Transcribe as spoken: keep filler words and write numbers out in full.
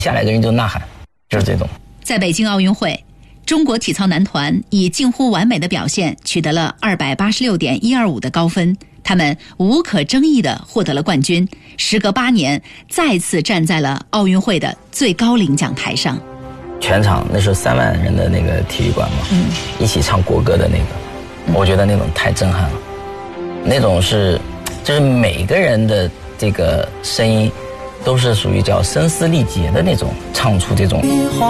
下来的人就呐喊，就是这种。 在北京奥运会，中国体操男团以近乎完美的表现取得了二百八十六点一二五的高分，他们无可争议地获得了冠军，时隔八年再次站在了奥运会的最高领奖台上。 全场那时候三万人的那个体育馆嘛，嗯，一起唱国歌的那个，嗯、我觉得那种太震撼了，那种是，就是每个人的这个声音都是属于叫声嘶力竭的那种，唱出这种。